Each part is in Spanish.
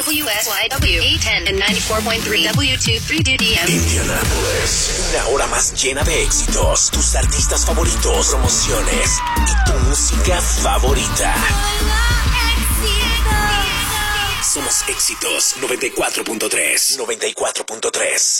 WSYW 810 and 94.3 W23DDM. Indianapolis, una hora más llena de éxitos, tus artistas favoritos, promociones y tu música favorita. Somos Éxitos 94.3. 94.3.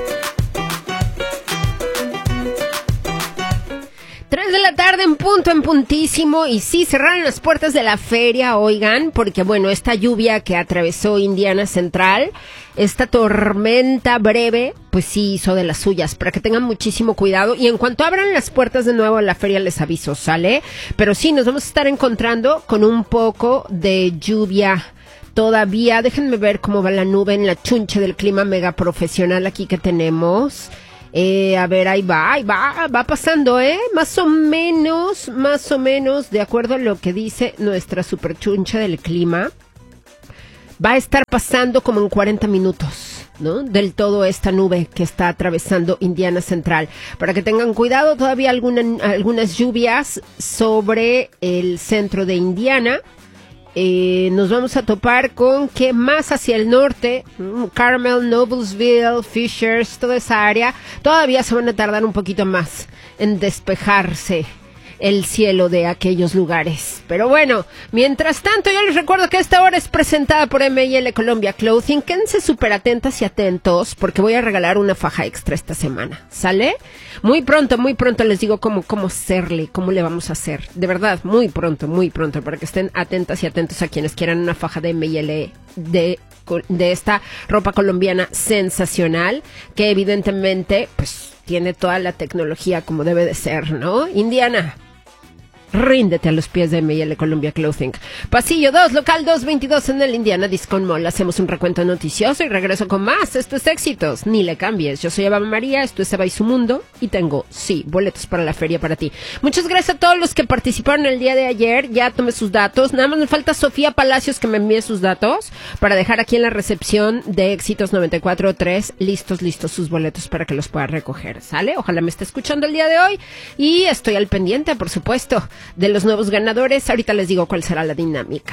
3 de la tarde en puntísimo, y sí, cerraron las puertas de la feria, oigan, porque bueno, esta lluvia que atravesó Indiana Central, esta tormenta breve, pues sí hizo de las suyas, para que tengan muchísimo cuidado, y en cuanto abran las puertas de nuevo a la feria les aviso, ¿sale? Pero sí, nos vamos a estar encontrando con un poco de lluvia todavía. Déjenme ver cómo va la nube en la chunche del clima mega profesional aquí que tenemos. A ver, ahí va pasando, más o menos, de acuerdo a lo que dice nuestra super chuncha del clima, va a estar pasando como en 40 minutos, ¿no? Del todo esta nube que está atravesando Indiana Central. Para que tengan cuidado, todavía algunas lluvias sobre el centro de Indiana. Nos vamos a topar con que más hacia el norte, Carmel, Noblesville, Fishers, toda esa área, todavía se van a tardar un poquito más en despejarse el cielo de aquellos lugares. Pero bueno, mientras tanto, yo les recuerdo que esta hora es presentada por M&L Colombia Clothing. Quédense súper atentas y atentos, porque voy a regalar una faja extra esta semana, ¿sale? Muy pronto les digo cómo hacerle, cómo le vamos a hacer. De verdad, muy pronto, para que estén atentas y atentos a quienes quieran una faja de M&L de esta ropa colombiana sensacional, que evidentemente, pues, tiene toda la tecnología como debe de ser, ¿no? Indiana, ríndete a los pies de M&L Colombia Clothing. Pasillo 2, local 222 en el Indiana Discount Mall. Hacemos un recuento noticioso y regreso con más. Esto es Éxitos, ni le cambies. Yo soy Eva María, esto es Eva y su mundo, y tengo, sí, boletos para la feria para ti. Muchas gracias a todos los que participaron el día de ayer. Ya tomé sus datos. Nada más me falta Sofía Palacios que me envíe sus datos para dejar aquí en la recepción de Éxitos 94.3 listos sus boletos para que los pueda recoger, ¿sale? Ojalá me esté escuchando el día de hoy, y estoy al pendiente, por supuesto, de los nuevos ganadores. Ahorita les digo cuál será la dinámica.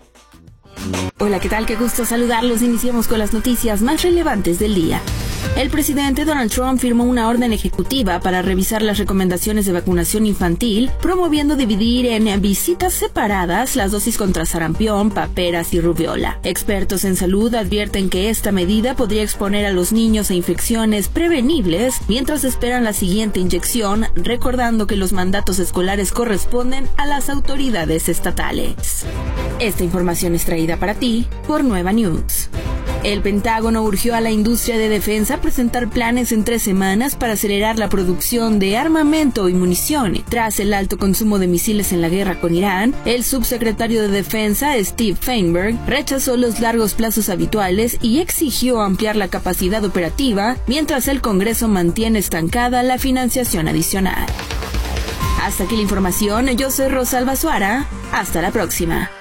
Hola, ¿qué tal? Qué gusto saludarlos. Iniciemos con las noticias más relevantes del día. El presidente Donald Trump firmó una orden ejecutiva para revisar las recomendaciones de vacunación infantil, promoviendo dividir en visitas separadas las dosis contra sarampión, paperas y rubiola. Expertos en salud advierten que esta medida podría exponer a los niños a infecciones prevenibles mientras esperan la siguiente inyección, recordando que los mandatos escolares corresponden a las autoridades estatales. Esta información es traída para ti por Nueva News. El Pentágono urgió a la industria de defensa a presentar planes en 3 semanas para acelerar la producción de armamento y munición. Tras el alto consumo de misiles en la guerra con Irán, el subsecretario de Defensa, Steve Feinberg, rechazó los largos plazos habituales y exigió ampliar la capacidad operativa, mientras el Congreso mantiene estancada la financiación adicional. Hasta aquí la información, yo soy Rosalba Suara. Hasta la próxima.